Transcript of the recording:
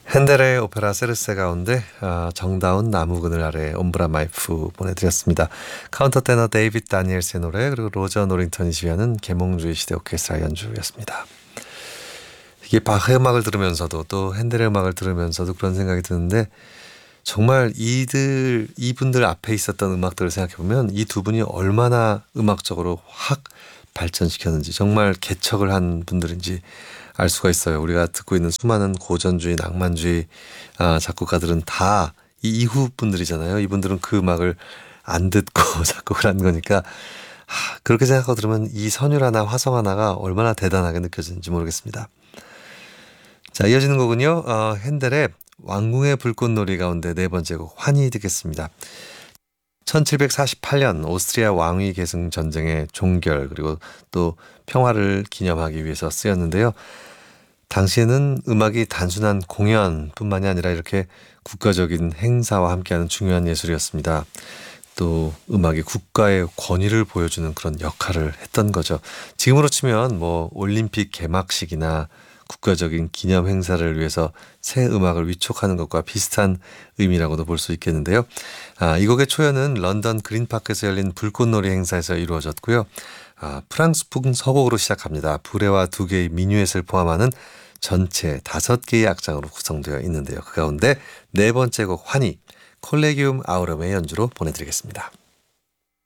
핸델의 오페라 세르세 가운데 정다운 나무 그늘 아래 옴브라 마이프 보내드렸습니다. 카운터 테너 데이빗 다니엘스의 노래, 그리고 로저 노링턴이 지휘하는 계몽주의 시대 오케스트라 연주였습니다. 이게 바흐의 음악을 들으면서도 또 핸델의 음악을 들으면서도 그런 생각이 드는데, 정말 이분들 앞에 있었던 음악들을 생각해보면 이 두 분이 얼마나 음악적으로 확 발전시켰는지, 정말 개척을 한 분들인지 알 수가 있어요. 우리가 듣고 있는 수많은 고전주의, 낭만주의 작곡가들은 다 이 이후 분들이잖아요. 이분들은 그 음악을 안 듣고 작곡을 한 거니까 그렇게 생각하고 들으면 이 선율 하나, 화성 하나가 얼마나 대단하게 느껴지는지 모르겠습니다. 자, 이어지는 곡은요. 핸델의 왕궁의 불꽃놀이 가운데 네 번째 곡 환희 듣겠습니다. 1748년 오스트리아 왕위 계승 전쟁의 종결, 그리고 또 평화를 기념하기 위해서 쓰였는데요. 당시에는 음악이 단순한 공연뿐만이 아니라 이렇게 국가적인 행사와 함께하는 중요한 예술이었습니다. 또 음악이 국가의 권위를 보여주는 그런 역할을 했던 거죠. 지금으로 치면 뭐 올림픽 개막식이나 국가적인 기념 행사를 위해서 새 음악을 위촉하는 것과 비슷한 의미라고도 볼 수 있겠는데요. 이 곡의 초연은 런던 그린파크에서 열린 불꽃놀이 행사에서 이루어졌고요. 프랑스풍 서곡으로 시작합니다. 불해와 두 개의 미뉴엣을 포함하는 전체 5개의 악장으로 구성되어 있는데요. 그 가운데 네 번째 곡 환희, 콜레기움 아우럼의 연주로 보내드리겠습니다.